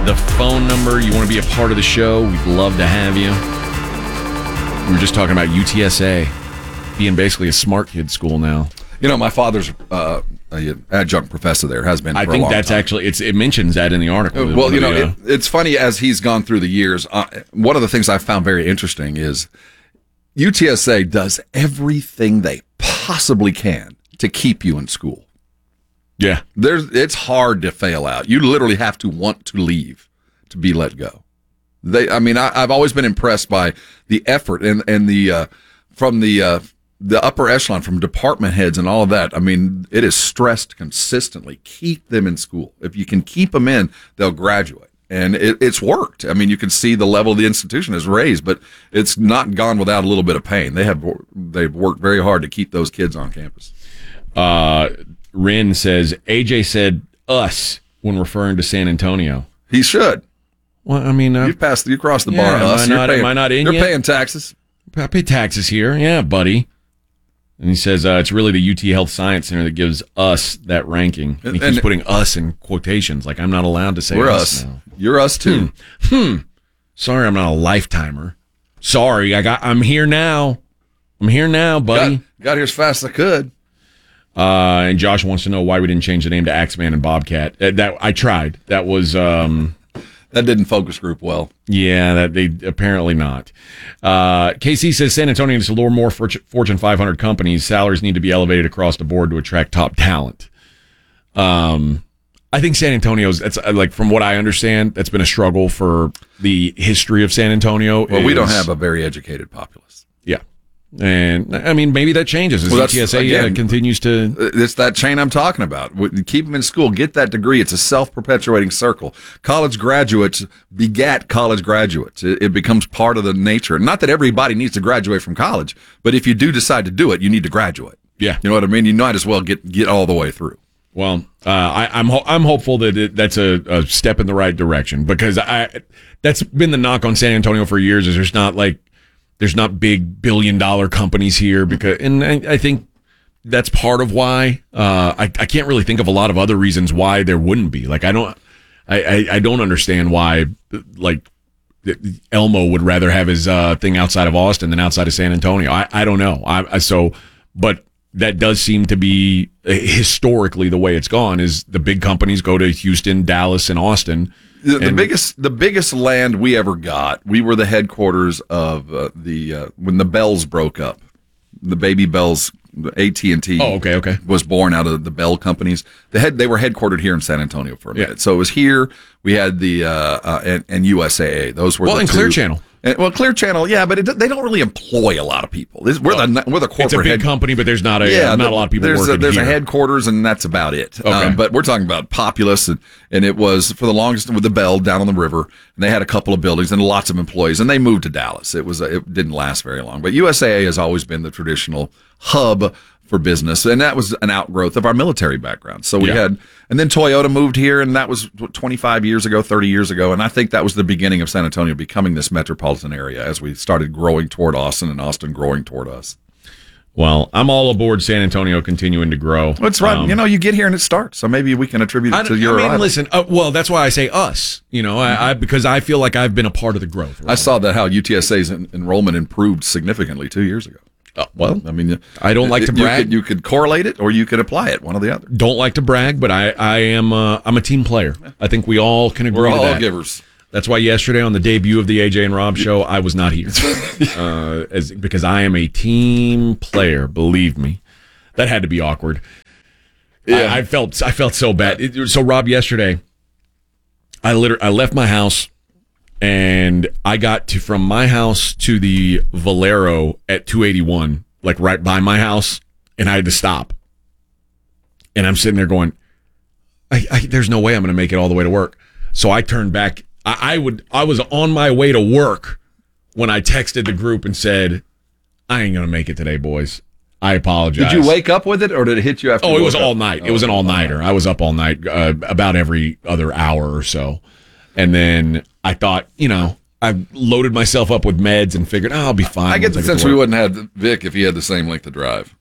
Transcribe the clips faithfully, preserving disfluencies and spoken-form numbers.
the phone number. You want to be a part of the show, we'd love to have you. We were just talking about U T S A being basically a smart kid school now. You know, my father's uh, an adjunct professor there, has been for I a think long that's time. actually, it's, it mentions that in the article. Well, you know, the, uh, it, it's funny as he's gone through the years. Uh, one of the things I found very interesting is U T S A does everything they possibly can to keep you in school. Yeah. There's, it's hard to fail out. You literally have to want to leave to be let go. They, I mean, I, I've always been impressed by the effort and, and the, uh, from the, uh, the upper echelon, from department heads and all of that. I mean, it is stressed consistently. Keep them in school. If you can keep them in, they'll graduate. And it, it's worked. I mean, you can see the level of the institution is raised, but it's not gone without a little bit of pain. They have, they've worked very hard to keep those kids on campus. Uh, Rin says, A J said us when referring to San Antonio. He should. Well, I mean, uh, You've passed, you crossed the yeah, bar. am Us. I not- You're paying, am I not in You're yet? paying taxes. I pay taxes here. Yeah, buddy. And he says uh, it's really the U T Health Science Center that gives us that ranking. And he keeps And- putting us in quotations, like I'm not allowed to say We're us, us. now. You're us too. Hmm. Sorry, I'm not a lifetimer. Sorry, I got. I'm here now. I'm here now, buddy. Got, got here as fast as I could. Uh, and Josh wants to know why we didn't change the name to Axeman and Bobcat. Uh, that I tried. That was. Um, That didn't focus group well. Yeah, that they apparently not. Uh, K C says San Antonio needs to lure more Fortune five hundred companies. Salaries need to be elevated across the board to attract top talent. Um, I think San Antonio's, that's like, from what I understand, that's been a struggle for the history of San Antonio. Well, we is- don't have a very educated populace. Yeah. And I mean, maybe that changes as Well, U that's- T S A again, uh, continues to. It's that chain I'm talking about. We- Keep them in school. Get that degree. It's a self-perpetuating circle. College graduates begat college graduates. It, it becomes part of the nature. Not that everybody needs to graduate from college, but if you do decide to do it, you need to graduate. Yeah. You know what I mean? You might as well get get all the way through. Well, uh, I, I'm ho- I'm hopeful that it, that's a, a step in the right direction, because I that's been the knock on San Antonio for years. Is there's not like there's not big billion dollar companies here, because and I, I think that's part of why. Uh, I I can't really think of a lot of other reasons why there wouldn't be. Like I don't I I, I don't understand why like Elmo would rather have his uh, thing outside of Austin than outside of San Antonio. I I don't know. I, I so but. That does seem to be historically the way it's gone. Is the big companies go to Houston, Dallas, and Austin. The, the And- biggest the biggest land we ever got. We were the headquarters of uh, the uh, when the Bells broke up. The Baby Bells, A T and T. Oh, okay, okay. Was born out of the Bell companies. The head they were headquartered here in San Antonio for a minute. Yeah. So it was here. We had the uh, uh, and, and U S A A. Those were Well, the and two. Clear Channel. And, well, Clear Channel, yeah, but it, they don't really employ a lot of people. This, we're the we're the corporate. It's a big head, company, but there's not a yeah, not the- a lot of people there's working a, There's here. a headquarters, and that's about it. Okay. Um, but we're talking about populace, and, and it was for the longest with the Bell down on the river. And they had a couple of buildings and lots of employees, and they moved to Dallas. It was it didn't last very long. But U S A A has always been the traditional hub for business, and that was an outgrowth of our military background. So we Yeah. had, and then Toyota moved here, and that was what, twenty-five years ago, thirty years ago, and I think that was the beginning of San Antonio becoming this metropolitan area as we started growing toward Austin and Austin growing toward us. Well, I'm all aboard San Antonio continuing to grow. That's right. Um, you know, you get here and it starts, so maybe we can attribute it I, to your I mean, arrival. listen. Uh, well, that's why I say us. You know, I, I because I feel like I've been a part of the growth. I saw that how U T S A's en- enrollment improved significantly two years ago. Uh, well, I mean, I don't like to you brag. Could, you could correlate it, or you could apply it, one or the other. Don't like to brag, but I I am uh, I'm a team player. I think we all can agree We're to all that. givers. That's why yesterday on the debut of the A J and Rob show, I was not here, uh, as because I am a team player. Believe me, that had to be awkward. Yeah. I, I felt I felt so bad. It- so Rob, yesterday, I literally I left my house, and I got to from my house to the Valero at two eighty-one, like right by my house, and I had to stop. And I'm sitting there going, I, I, there's no way I'm going to make it all the way to work. So I turned back. I, I would. I was on my way to work when I texted the group and said, "I ain't going to make it today, boys. I apologize." Did you wake up with it, or did it hit you after? Oh, you it was woke all up? night. Oh, It was an all nighter. I was up all night, uh, about every other hour or so, and then I thought, you know, I loaded myself up with meds and figured, oh, I'll be fine. I get once the to sense work. we wouldn't have Vic if he had the same length of drive.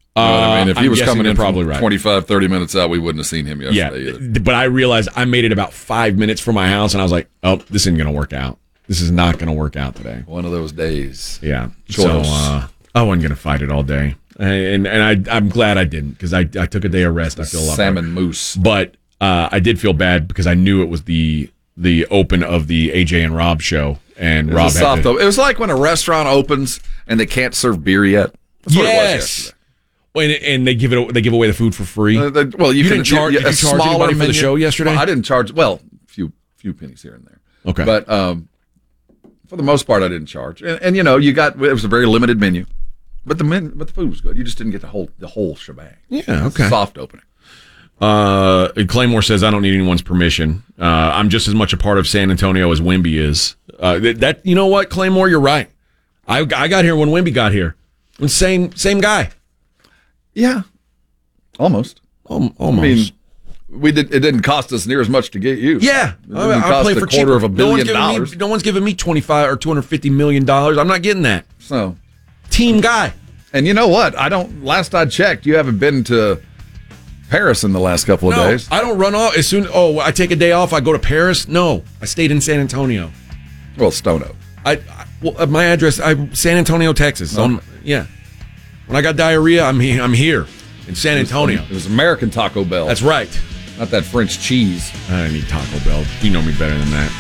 You know what I mean? If he I'm was guessing coming you're in probably from right. twenty-five, thirty minutes out, we wouldn't have seen him yesterday Yeah, either. but I realized I made it about five minutes from my house, and I was like, "Oh, this isn't going to work out. This is not going to work out today." One of those days. Yeah, Choice. so uh, I wasn't going to fight it all day, and and I I'm glad I didn't because I I took a day of rest. I feel a lot Salmon better. moose. But uh, I did feel bad because I knew it was the the open of the A J and Rob show, and It Rob was, a had soft to, open. It was like when a restaurant opens and they can't serve beer yet. That's what it was yes. yesterday. And, and they give it they give away the food for free. Uh, the- well, you, You can, didn't charge- you- did you a charge smaller anybody for the menu- show yesterday? Well, I didn't charge. Well, a few few pennies here and there. Okay. But um, for the most part, I didn't charge. And, and you know, you got it was a very limited menu, but the men, but the food was good. You just didn't get the whole the whole shebang. Yeah, okay. Soft opening. Uh, Claymore says, I don't need anyone's permission. Uh, I'm just as much a part of San Antonio as Wemby is. Uh, that, that you know what, Claymore, you're right. I I got here when Wemby got here. Same same guy. Yeah, almost. Um, almost. I mean, we did. It didn't cost us near as much to get you. yeah, it didn't I, I cost play a for quarter cheaper. of a no billion one's giving dollars. Me, no one's giving me twenty-five or two hundred fifty million dollars. I'm not getting that. So, Team guy. and you know what? I don't. Last I checked, you haven't been to Paris in the last couple of No, days. I don't run off as soon. Oh, I take a day off. I go to Paris. No, I stayed in San Antonio. Well, Stono. I, I well, uh, my address, I San Antonio, Texas. So I'm- yeah. When I got diarrhea, I'm here. I'm here in San Antonio. It was American Taco Bell. That's right. not that French cheese. I don't need Taco Bell. You know me better than that.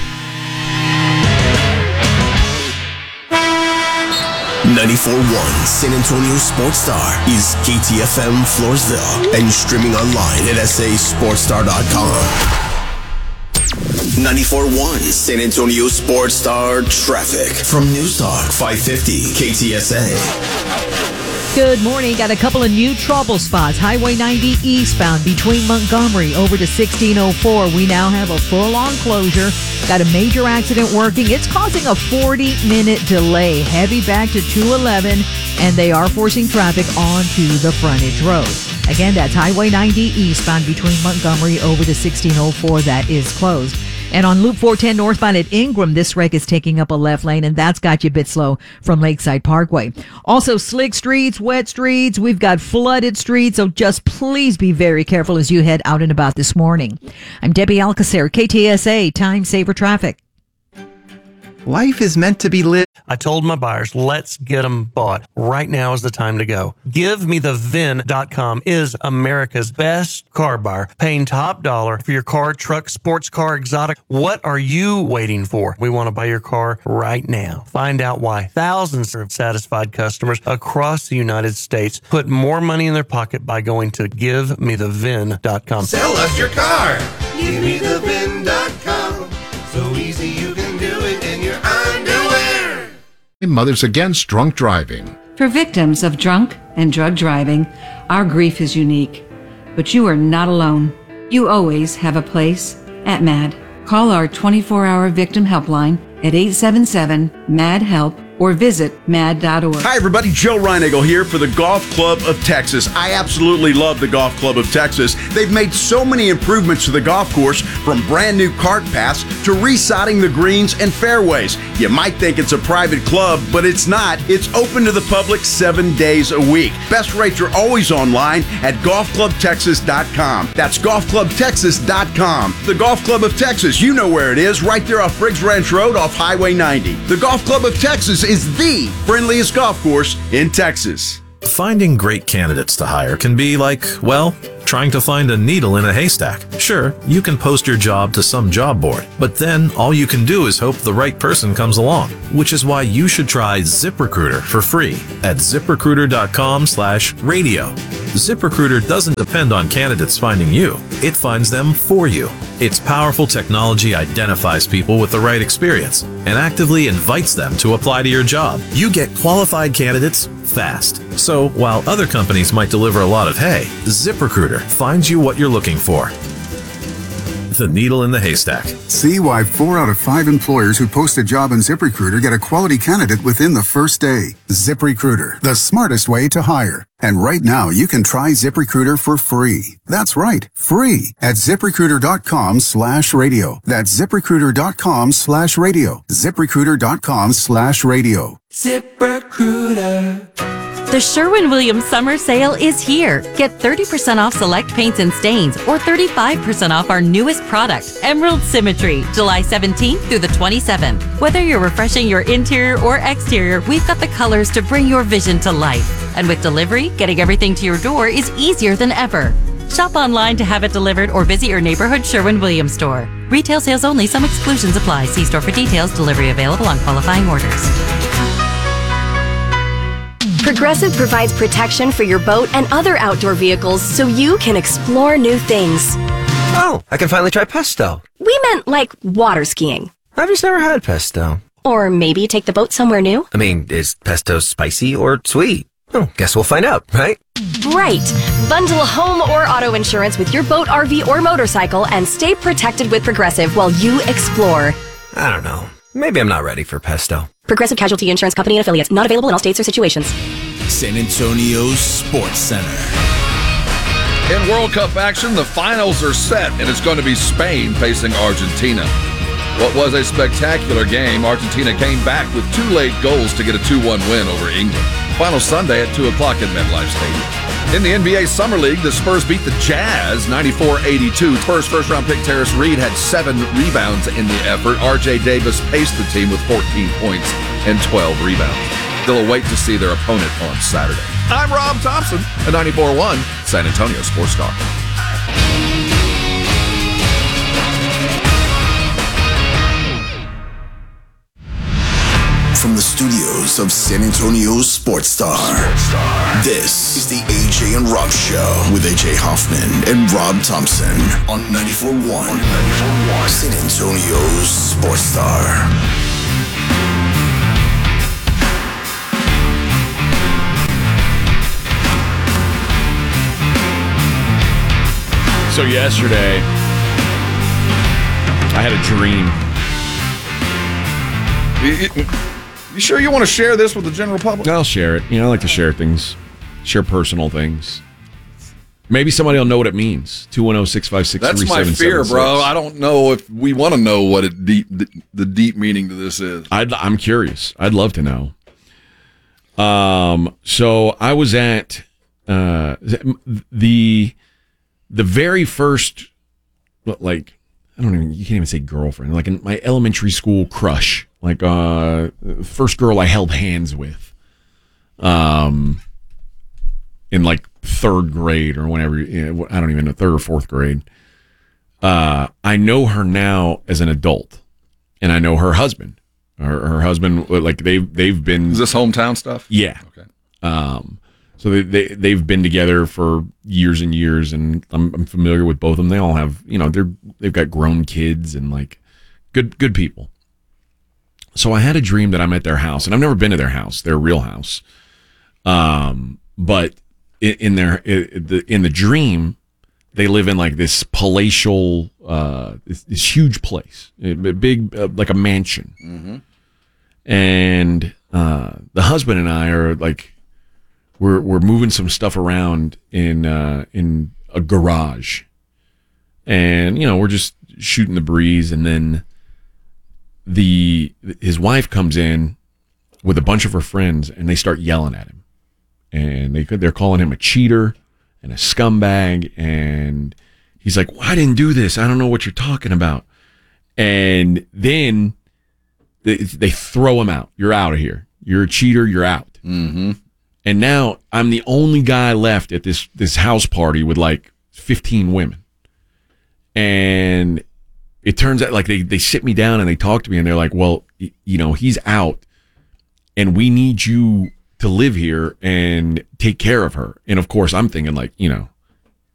ninety-four point one San Antonio Sports Star is K T F M Floresville and streaming online at S A Sports Star dot com. ninety-four point one San Antonio Sports Star traffic from News Talk five fifty K T S A. Good morning. Got a couple of new trouble spots. Highway ninety eastbound between Montgomery over to sixteen oh four. We now have a full-on closure. Got a major accident working. It's causing a forty-minute delay. Heavy back to two eleven, and they are forcing traffic onto the frontage road. Again, that's Highway ninety eastbound between Montgomery over to sixteen oh four. That is closed. And on Loop four ten northbound at Ingram, this wreck is taking up a left lane, and that's got you a bit slow from Lakeside Parkway. Also, slick streets, wet streets. We've got flooded streets, so just please be very careful as you head out and about this morning. I'm Debbie Alcacer, K T S A, Time Saver Traffic. Life is meant to be lived. I told my buyers, let's get them bought. Right now is the time to go. Give Me The V I N dot com is America's best car buyer, paying top dollar for your car, truck, sports car, exotic. What are you waiting for? We want to buy your car right now. Find out why thousands of satisfied customers across the United States put more money in their pocket by going to Give Me The V I N dot com. Sell us your car. Give me the V I N dot com. So easy you can do it in your underwear. Mothers Against Drunk Driving. For victims of drunk and drug driving, our grief is unique. But you are not alone. You always have a place at MAD. Call our twenty-four hour victim helpline at eight seven seven M A D HELP or visit mad dot org. Hi, everybody. Joe Reinagle here for the Golf Club of Texas. I absolutely love the Golf Club of Texas. They've made so many improvements to the golf course, from brand new cart paths to resodding the greens and fairways. You might think it's a private club, but it's not. It's open to the public seven days a week. Best rates are always online at golf club texas dot com. That's golf club texas dot com. The Golf Club of Texas, you know where it is, right there off Briggs Ranch Road off Highway ninety. The Golf Club of Texas is the friendliest golf course in Texas. Finding great candidates to hire can be like, well, trying to find a needle in a haystack. Sure, you can post your job to some job board, but then all you can do is hope the right person comes along, which is why you should try ZipRecruiter for free at zip recruiter dot com slash radio. ZipRecruiter doesn't depend on candidates finding you. It finds them for you. Its powerful technology identifies people with the right experience and actively invites them to apply to your job. You get qualified candidates fast. So while other companies might deliver a lot of hay, ZipRecruiter finds you what you're looking for. The needle in the haystack. See why four out of five employers who post a job in ZipRecruiter get a quality candidate within the first day. ZipRecruiter, the smartest way to hire. And right now, you can try ZipRecruiter for free. That's right, free at zip recruiter dot com slash radio. That's zip recruiter dot com slash radio. zip recruiter dot com slash radio. ZipRecruiter. The Sherwin-Williams Summer Sale is here. Get thirty percent off select paints and stains or thirty-five percent off our newest product, Emerald Symmetry, July seventeenth through the twenty-seventh. Whether you're refreshing your interior or exterior, we've got the colors to bring your vision to life. And with delivery, getting everything to your door is easier than ever. Shop online to have it delivered or visit your neighborhood Sherwin-Williams store. Retail sales only. Some exclusions apply. See store for details. Delivery available on qualifying orders. Progressive provides protection for your boat and other outdoor vehicles so you can explore new things. Oh, I can finally try pesto. We meant like water skiing. I've just never had pesto. Or maybe take the boat somewhere new. I mean, is pesto spicy or sweet? Oh, guess we'll find out, right? Right. Bundle home or auto insurance with your boat, R V, or motorcycle and stay protected with Progressive while you explore. I don't know. Maybe I'm not ready for pesto. Progressive Casualty Insurance Company and Affiliates. Not available in all states or situations. San Antonio's Sports Center. In World Cup action, the finals are set, and it's going to be Spain facing Argentina. What was a spectacular game, Argentina came back with two late goals to get a two one win over England. Final Sunday at two o'clock at MetLife Stadium. In the N B A Summer League, the Spurs beat the Jazz ninety-four eighty-two. Spurs first-round pick Terrence Reed had seven rebounds in the effort. R J Davis paced the team with fourteen points and twelve rebounds. They'll wait to see their opponent on Saturday. I'm Rob Thompson, a ninety-four point one San Antonio Sports Star. From the studios of San Antonio's Sports Star, this is the A J and Rob Show with A J Hoffman and Rob Thompson on ninety-four point one San Antonio's Sports Star. So yesterday, I had a dream. You sure you want to share this with the general public? I'll share it. You know, I like to share things, share personal things. Maybe somebody will know what it means. two one zero, six five six, That's three my seven seven fear, six. bro. I don't know if we want to know what it deep, the, the deep meaning to this is. I'd, I'm curious. I'd love to know. Um. So I was at uh the the very first, like, I don't even, you can't even say girlfriend, like in my elementary school crush, like uh first girl I held hands with, um, in like third grade or whenever, you know, I don't even know, third or fourth grade. Uh, I know her now as an adult, and I know her husband. Her, her husband, like they've they've been. Is this hometown stuff? Yeah. Okay. Um. So they, they, they've been together for years and years, and I'm, I'm familiar with both of them. They all have, you know, they're, they've got grown kids and like good, good people. So I had a dream that I'm at their house, and I've never been to their house, their real house. Um, but in, in their, in the, in the dream, they live in like this palatial, uh, this, this huge place, a big, uh, like a mansion. Mm-hmm. And, uh, the husband and I are like, We're we're moving some stuff around in uh, in a garage, and you know we're just shooting the breeze, and then the his wife comes in with a bunch of her friends, and they start yelling at him, and they they're calling him a cheater and a scumbag, and he's like, well, I didn't do this, I don't know what you're talking about, and then they, they throw him out. You're out of here. You're a cheater. You're out. Mm-hmm. And now I'm the only guy left at this, this house party with like fifteen women. And it turns out like they, they sit me down and they talk to me and they're like, well, y- you know, he's out and we need you to live here and take care of her. And of course I'm thinking like, you know,